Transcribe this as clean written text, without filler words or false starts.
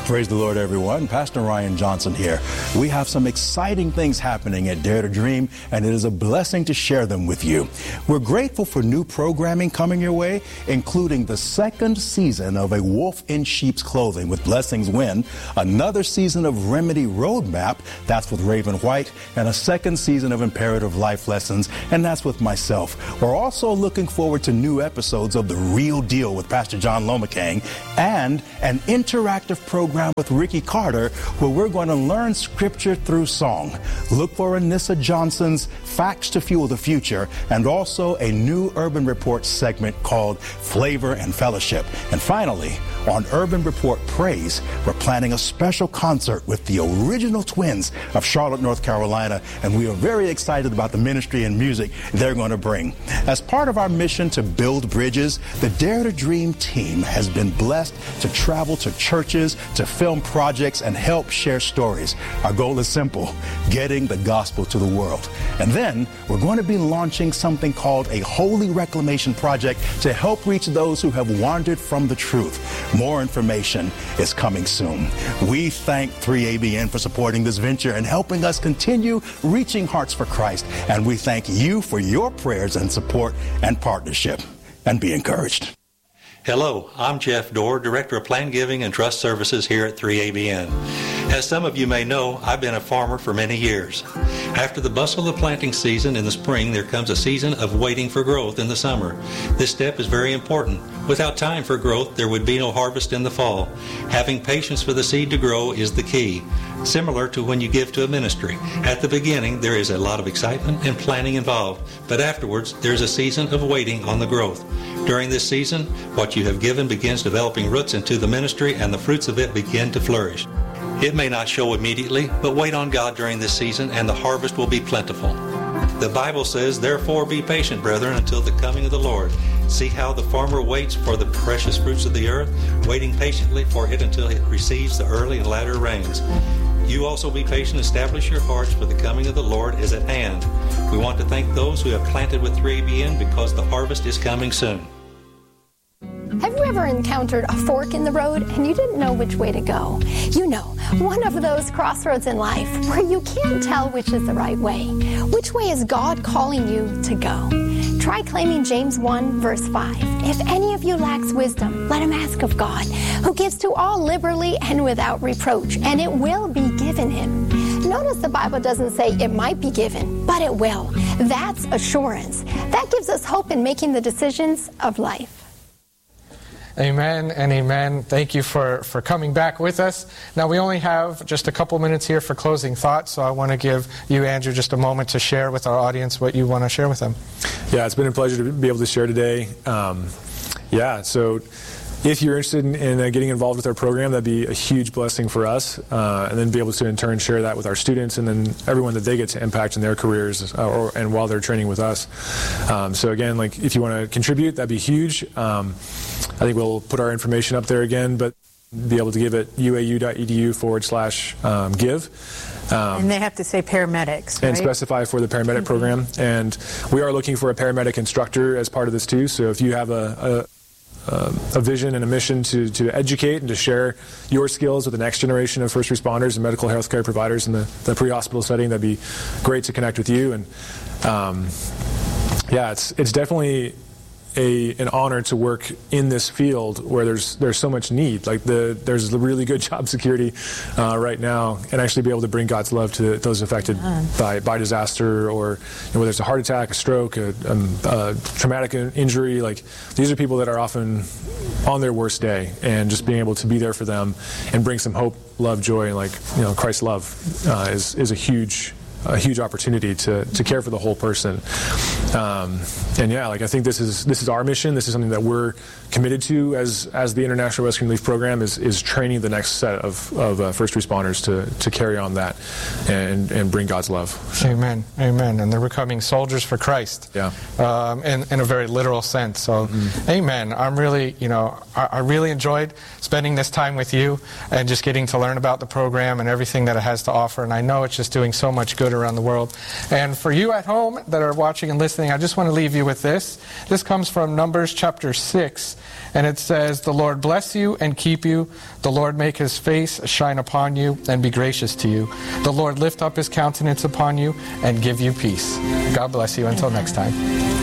Praise the Lord, everyone. Pastor Ryan Johnson here. We have some exciting things happening at Dare to Dream, and it is a blessing to share them with you. We're grateful for new programming coming your way, including the second season of A Wolf in Sheep's Clothing with Blessings Win, another season of Remedy Roadmap, that's with Raven White, and a second season of Imperative Life Lessons, and that's with myself. We're also looking forward to new episodes of The Real Deal with Pastor John Lomacang, and an interactive program with Ricky Carter, where we're going to learn Scripture through song. Look for Anissa Johnson's Facts to Fuel the Future, and also a new Urban Report segment called Flavor and Fellowship. And finally, on Urban Report Praise, we're planning a special concert with the original twins of Charlotte, North Carolina, and we are very excited about the ministry and music they're going to bring. As part of our mission to build bridges, the Dare to Dream team has been blessed to travel to churches, to film projects, and help share stories. Our goal is simple: getting the gospel to the world. And then we're going to be launching something called a Holy Reclamation Project to help reach those who have wandered from the truth. More information is coming soon. We thank 3ABN for supporting this venture and helping us continue reaching hearts for Christ. And we thank you for your prayers and support and partnership. And be encouraged. Hello, I'm Jeff Dorr, Director of Plan Giving and Trust Services here at 3ABN. As some of you may know, I've been a farmer for many years. After the bustle of planting season in the spring, there comes a season of waiting for growth in the summer. This step is very important. Without time for growth, there would be no harvest in the fall. Having patience for the seed to grow is the key. Similar to when you give to a ministry. At the beginning, there is a lot of excitement and planning involved, but afterwards, there's a season of waiting on the growth. During this season, what you have given begins developing roots into the ministry, and the fruits of it begin to flourish. It may not show immediately, but wait on God during this season, and the harvest will be plentiful. The Bible says, "Therefore be patient, brethren, until the coming of the Lord." See how the farmer waits for the precious fruits of the earth, waiting patiently for it until it receives the early and latter rains. You also be patient, establish your hearts, for the coming of the Lord is at hand. We want to thank those who have planted with 3ABN because the harvest is coming soon. Have you ever encountered a fork in the road and you didn't know which way to go? You know, one of those crossroads in life where you can't tell which is the right way. Which way is God calling you to go? Try claiming James 1, verse 5. If any of you lacks wisdom, let him ask of God, who gives to all liberally and without reproach, and it will be given him. Notice the Bible doesn't say it might be given, but it will. That's assurance. That gives us hope in making the decisions of life. Amen and amen. Thank you for coming back with us. Now, we only have just a couple minutes here for closing thoughts, so I want to give you, Andrew, just a moment to share with our audience what you want to share with them. Yeah, it's been a pleasure to be able to share today. So if you're interested in getting involved with our program, that'd be a huge blessing for us, and then be able to in turn share that with our students and then everyone that they get to impact in their careers and while they're training with us. So again, like if you want to contribute, that'd be huge. I think we'll put our information up there again, but be able to give at uau.edu/give. And they have to say paramedics, right? And specify for the paramedic program. And we are looking for a paramedic instructor as part of this too. So if you have a vision and a mission to educate and to share your skills with the next generation of first responders and medical health care providers in the pre-hospital setting, that'd be great to connect with you. And it's definitely an honor to work in this field where there's so much need. Like there's really good job security right now, and actually be able to bring God's love to those affected by disaster, or whether it's a heart attack, a stroke, a traumatic injury. Like these are people that are often on their worst day, and just being able to be there for them and bring some hope, love, joy, and Christ's love is a huge opportunity to care for the whole person. I think this is our mission. This is something that we're committed to as the International Rescue and Relief Program is training the next set of first responders to carry on that and bring God's love. Amen. Amen. And they're becoming soldiers for Christ. Yeah. In a very literal sense. So, amen. I'm really, I really enjoyed spending this time with you and just getting to learn about the program and everything that it has to offer. And I know it's just doing so much good spread around the world. And for you at home that are watching and listening, I just want to leave you with this. This comes from Numbers chapter 6, and it says, "The Lord bless you and keep you. The Lord make his face shine upon you and be gracious to you. The Lord lift up his countenance upon you and give you peace." God bless you. Until next time.